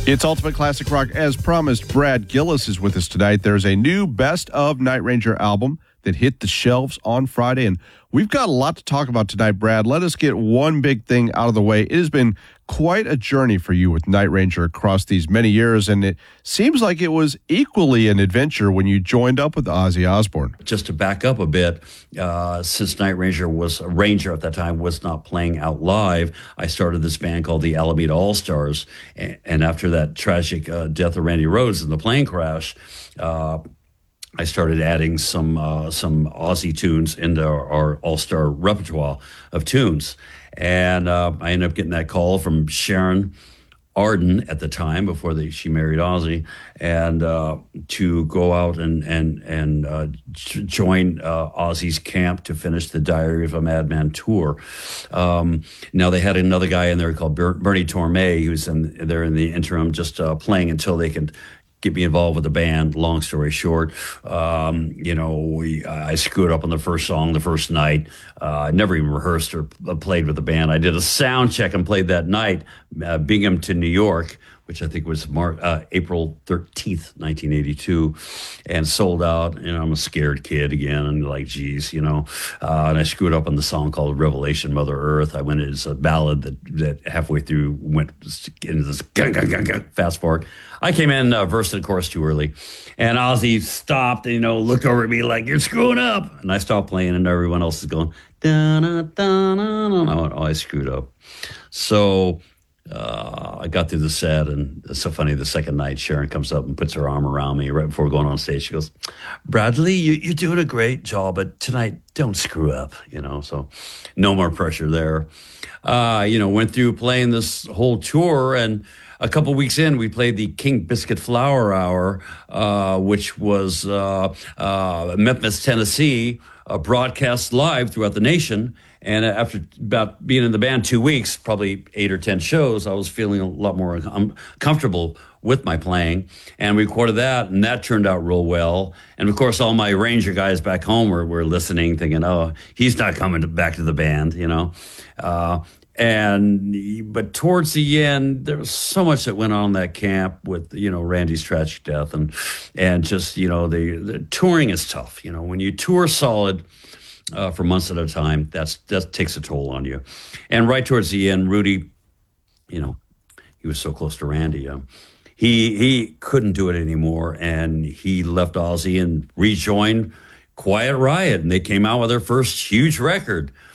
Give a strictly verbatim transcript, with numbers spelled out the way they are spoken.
It's Ultimate Classic Rock. As promised, Brad Gillis is with us tonight. There's a new Best of Night Ranger album that hit the shelves on Friday, and we've got a lot to talk about tonight, Brad. Let us get one big thing out of the way. It has been quite a journey for you with Night Ranger across these many years, and it seems like it was equally an adventure when you joined up with Ozzy Osbourne. Just to back up a bit, uh, since Night Ranger was a Ranger at that time, was not playing out live, I started this band called the Alameda All-Stars, and, and after that tragic uh, death of Randy Rhoads in the plane crash, uh, I started adding some uh, some Ozzy tunes into our, our all-star repertoire of tunes. And uh, I ended up getting that call from Sharon Arden at the time, before they, she married Ozzy, and uh, to go out and and and uh, j- join uh, Ozzy's camp to finish the Diary of a Madman tour. Um, now they had another guy in there called Ber- Bernie Torme, who's in there in the interim, just uh, playing until they could get me involved with the band. Long story short, um, you know, we I screwed up on the first song the first night. Uh, I never even rehearsed or played with the band. I did a sound check and played that night, uh, Binghamton, New York, which I think was Mar- uh, April thirteenth, nineteen eighty-two, and sold out. And I'm a scared kid again, and like, geez, you know. Uh, and I screwed up on the song called Revelation, Mother Earth. I went as a ballad that, that halfway through went into this gung, gung, gung, gung, fast part. I came in, uh, versed the chorus too early, and Ozzy stopped and, you know, looked over at me like, you're screwing up. And I stopped playing, and everyone else is going, da da da da da. I went, oh, I screwed up. So Uh, I got through the set, and it's so funny. The second night, Sharon comes up and puts her arm around me right before going on stage. She goes, "Bradley, you, you're doing a great job, but tonight, don't screw up." You know, so no more pressure there. Uh, you know, went through playing this whole tour, and a couple weeks in, we played the King Biscuit Flower Hour, uh, which was uh, uh, Memphis, Tennessee, uh, broadcast live throughout the nation. And after about being in the band two weeks, probably eight or ten shows, I was feeling a lot more um, comfortable with my playing, and we recorded that, and that turned out real well. And of course, all my Ranger guys back home were, were listening, thinking, "Oh, he's not coming to, back to the band," you know. Uh, and but towards the end, there was so much that went on in that camp with, you know, Randy's tragic death, and and just, you know, the, the touring is tough. You know, when you tour solid Uh, for months at a time, that's that takes a toll on you. And right towards the end, Rudy, you know, he was so close to Randy. Um, he he couldn't do it anymore, and he left Ozzy and rejoined Quiet Riot, and they came out with their first huge record,